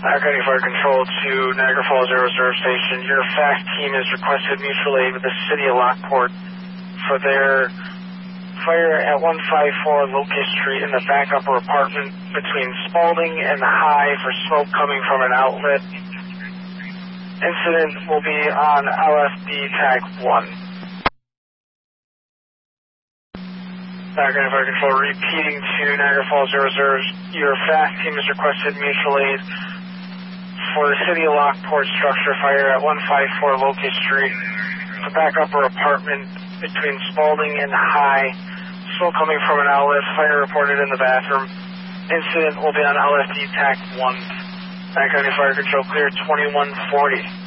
County Fire Control to Niagara Falls Air Reserve Station. Your FAST team has requested mutual aid with the City of Lockport for their fire at 154 Locust Street in the back upper apartment between Spalding and the High for smoke coming from an outlet. Incident will be on LFD Tag 1. County Fire Control repeating to Niagara Falls Air Reserve. Your FAST team has requested mutual aid for the City of Lockport structure fire at 154 Locust Street, the back upper apartment between Spalding and High. Smoke coming from an outlet. Fire reported in the bathroom. Incident will be on LFD TAC 1. County Fire Control clear 2140.